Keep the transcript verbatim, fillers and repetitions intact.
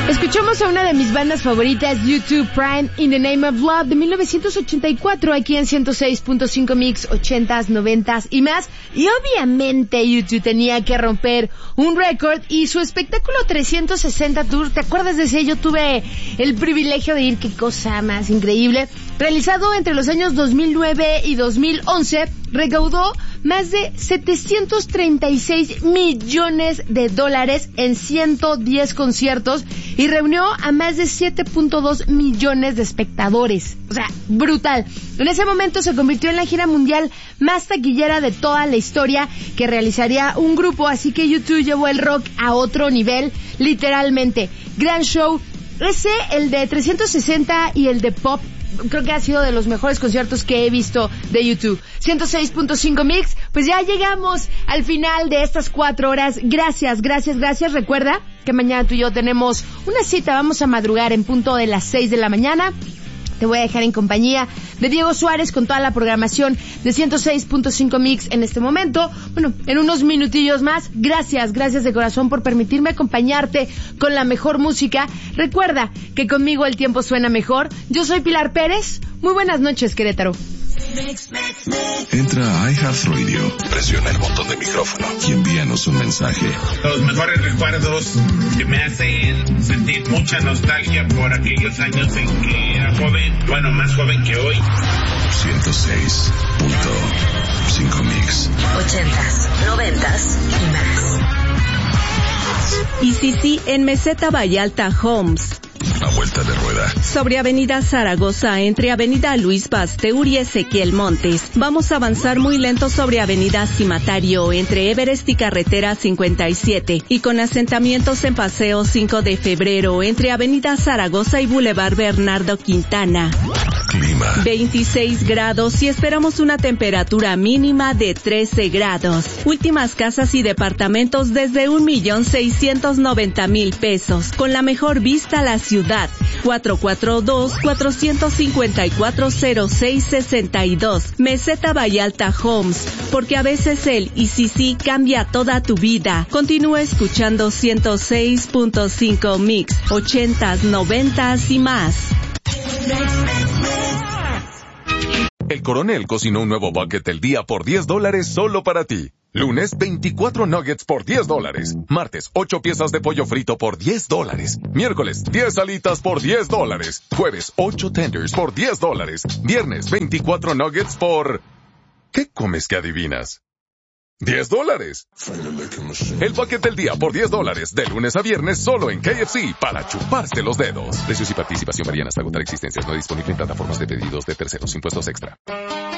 Escuchamos a una de mis bandas favoritas, U dos, Prime, In the Name of Love, de mil novecientos ochenta y cuatro, aquí en ciento seis punto cinco Mix, ochentas, noventas y más. Y obviamente U dos tenía que romper un récord y su espectáculo trescientos sesenta Tour, ¿te acuerdas de ese? Yo tuve el privilegio de ir, qué cosa más increíble. Realizado entre los años dos mil nueve y dos mil once, recaudó más de setecientos treinta y seis millones de dólares en ciento diez conciertos y reunió a más de siete punto dos millones de espectadores. O sea, brutal. En ese momento se convirtió en la gira mundial más taquillera de toda la historia que realizaría un grupo, así que U dos llevó el rock a otro nivel, literalmente. Gran show. Ese, el de trescientos sesenta y el de Pop, creo que ha sido de los mejores conciertos que he visto de U dos. ciento seis punto cinco Mix, pues ya llegamos al final de estas cuatro horas. Gracias, gracias, gracias. Recuerda que mañana tú y yo tenemos una cita, vamos a madrugar en punto de las seis de la mañana. Te voy a dejar en compañía de Diego Suárez con toda la programación de ciento seis punto cinco Mix en este momento. Bueno, en unos minutillos más. Gracias, gracias de corazón por permitirme acompañarte con la mejor música. Recuerda que conmigo el tiempo suena mejor. Yo soy Pilar Pérez. Muy buenas noches, Querétaro. Entra a iHeartRadio, presiona el botón de micrófono y envíanos un mensaje. Los mejores recuerdos que me hacen sentir mucha nostalgia por aquellos años en que era joven, bueno, más joven que hoy. ciento seis punto cinco Mix. Ochentas, noventas y más. Y sí, sí, en Meseta Vallalta Homes. A vuelta de rueda. Sobre Avenida Zaragoza, entre Avenida Luis Pasteur y Ezequiel Montes. Vamos a avanzar muy lento sobre Avenida Cimatario, entre Everest y Carretera cincuenta y siete. Y con asentamientos en Paseo cinco de febrero, entre Avenida Zaragoza y Boulevard Bernardo Quintana. Clima. veintiséis grados y esperamos una temperatura mínima de trece grados. Últimas casas y departamentos desde un millón seiscientos noventa mil pesos. Con la mejor vista a la ciudad. cuatro cuatro dos, cuatro cinco cuatro, cero seis seis dos. Meseta Vallalta Homes. Porque a veces el y sí sí cambia toda tu vida. Continúa escuchando ciento seis punto cinco Mix. Ochentas, noventas y más. El Coronel cocinó un nuevo bucket del día por diez dólares solo para ti. Lunes, veinticuatro nuggets por diez dólares. Martes, ocho piezas de pollo frito por diez dólares. Miércoles, diez alitas por diez dólares. Jueves, ocho tenders por diez dólares. Viernes, veinticuatro nuggets por... ¿Qué comes que adivinas? diez dólares. El bucket del día por diez dólares, de lunes a viernes solo en K F C, para chuparse los dedos. Precios y participación varían hasta agotar existencias. No disponible en plataformas de pedidos de terceros. Impuestos extra.